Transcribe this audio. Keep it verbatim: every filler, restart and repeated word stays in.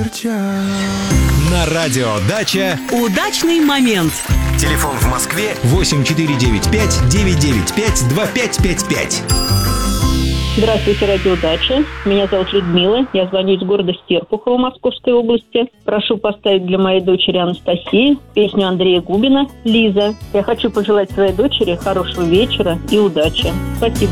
серча. На радио «Дача» удачный момент. Телефон в Москве восемь четыре девять пять девять девять пять два пять пять пять. Здравствуйте, радио «Дача». Меня зовут Людмила. Я звоню из города Серпухова Московской области. Прошу поставить для моей дочери Анастасии песню Андрея Губина «Лиза». Я хочу пожелать своей дочери хорошего вечера и удачи. Спасибо.